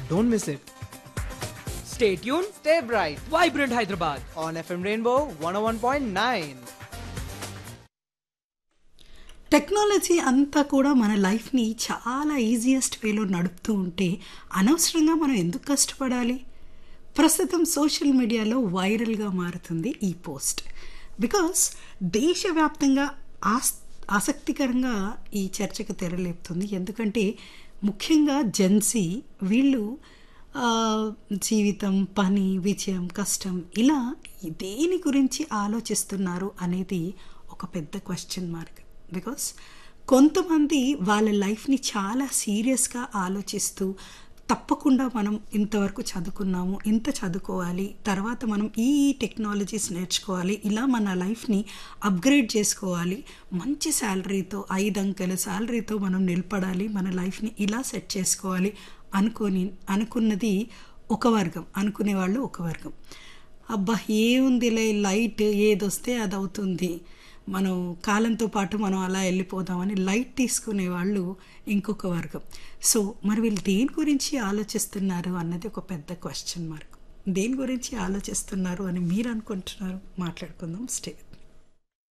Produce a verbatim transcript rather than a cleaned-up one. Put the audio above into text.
Don't miss it. Stay tuned. Stay bright Vibrant Hyderabad. on F M Rainbow one oh one point nine. Technology అంతా కూడా మన లైఫ్ని చాలా easiest వేలో నడుపుతూ ఉంటే అనవసరంగా మనం ఎందుకు కష్టపడాలి? ప్రస్తుతం సోషల్ మీడియాలో వైరల్గా మారుతుంది ఈ పోస్ట్. బికాస్ దేశవ్యాప్తంగా ఆస్ ఆసక్తికరంగా ఈ చర్చకు తెరలేపుతుంది. ఎందుకంటే ముఖ్యంగా జెన్సీ వీళ్ళు ఆ, జీవితం, పని, విజయం, కష్టం ఇలా దేని గురించి ఆలోచిస్తున్నారు అనేది ఒక పెద్ద క్వశ్చన్ మార్క్. బికాస్ కొంతమంది వాళ్ళ లైఫ్ని చాలా సీరియస్గా ఆలోచిస్తూ తప్పకుండా మనం ఇంతవరకు చదువుకున్నాము, ఇంత చదువుకోవాలి, తర్వాత మనం ఈ ఈ టెక్నాలజీస్ నేర్చుకోవాలి, ఇలా మన లైఫ్ని అప్గ్రేడ్ చేసుకోవాలి, మంచి శాలరీతో ఐదు అంకెల శాలరీతో మనం నిలబడాలి, మన లైఫ్ని ఇలా సెట్ చేసుకోవాలి అనుకొని అనుకున్నది ఒక వర్గం, అనుకునేవాళ్ళు ఒక వర్గం. అబ్బా ఏముందిలే, లైట్ ఏదొస్తే అది అవుతుంది, మనం కాలంతో పాటు మనం అలా వెళ్ళిపోదామని లైట్ తీసుకునే వాళ్ళు ఇంకొక వర్గం. సో మరి వీళ్ళు దేని గురించి ఆలోచిస్తున్నారు అన్నది ఒక పెద్ద క్వశ్చన్ మార్క్. దేని గురించి ఆలోచిస్తున్నారు అని మీరు అనుకుంటున్నారు? మాట్లాడుకుందాం. స్టే